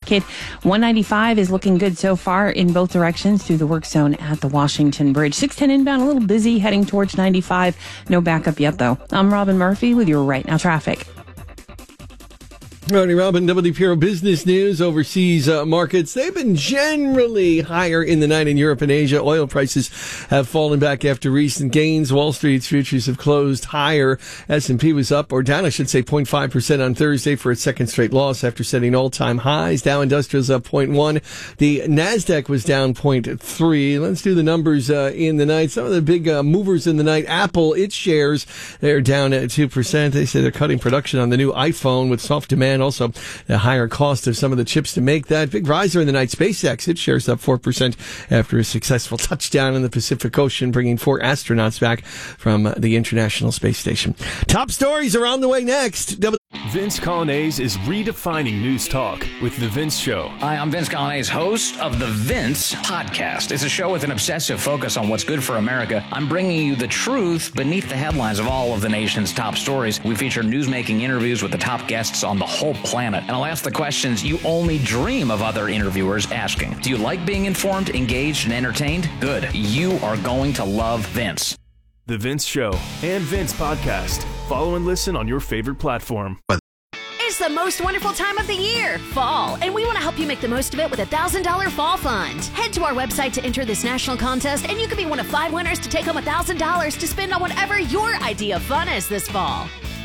Kate, 195 is looking good so far in both directions through the work zone at the Washington Bridge. 610 inbound, a little busy heading towards 95. No backup yet, though. I'm Robin Murphy with your Right Now traffic. Morning, Robin. WPRO Business News. Overseas markets, they've been generally higher in the night in Europe and Asia. Oil prices have fallen back after recent gains. Wall Street's futures have closed higher. S&P was up, or down, I should say, 0.5% on Thursday for its second straight loss after setting all-time highs. Dow Industrial's up 0.1. The NASDAQ was down 0.3. Let's do the numbers in the night. Some of the big movers in the night. Apple, its shares, they're down at 2%. They say they're cutting production on the new iPhone with soft demand. Also, the higher cost of some of the chips to make that. Big riser in the night, SpaceX. Its shares up 4% after a successful touchdown in the Pacific Ocean, bringing 4 astronauts back from the International Space Station. Top stories are on the way next. Vince Coglianese is redefining news talk with The Vince Show. Hi, I'm Vince Coglianese, host of The Vince Podcast. It's a show with an obsessive focus on what's good for America. I'm bringing you the truth beneath the headlines of all of the nation's top stories. We feature newsmaking interviews with the top guests on the whole planet. And I'll ask the questions you only dream of other interviewers asking. Do you like being informed, engaged, and entertained? Good. You are going to love Vince. The Vince Show and Vince Podcast. Follow and listen on your favorite platform. It's the most wonderful time of the year, fall, and we want to help you make the most of it with a $1,000 fall fund. Head to our website to enter this national contest, and you could be one of 5 winners to take home $1,000 to spend on whatever your idea of fun is this fall.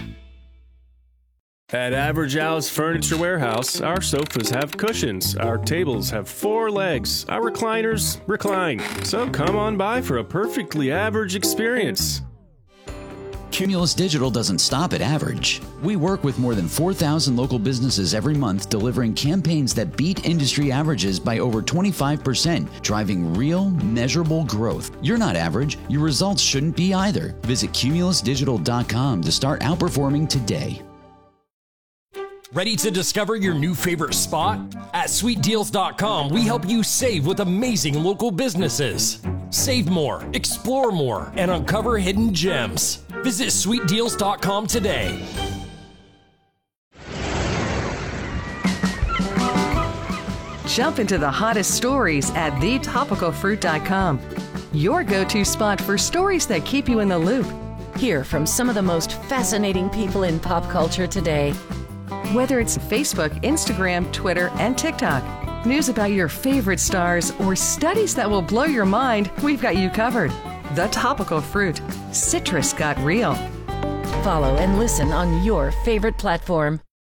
At Average Al's Furniture Warehouse, our sofas have cushions, our tables have 4 legs, our recliners recline. So come on by for a perfectly average experience. Cumulus Digital doesn't stop at average. We work with more than 4,000 local businesses every month, delivering campaigns that beat industry averages by over 25%, driving real, measurable growth. You're not average. Your results shouldn't be either. Visit cumulusdigital.com to start outperforming today. Ready to discover your new favorite spot? At sweetdeals.com, we help you save with amazing local businesses. Save more, explore more, and uncover hidden gems. Visit sweetdeals.com today. Jump into the hottest stories at thetopicalfruit.com. Your go-to spot for stories that keep you in the loop. Hear from some of the most fascinating people in pop culture today. Whether it's Facebook, Instagram, Twitter, and TikTok, news about your favorite stars, or studies that will blow your mind, we've got you covered. The Topical Fruit. Citrus got real. Follow and listen on your favorite platform.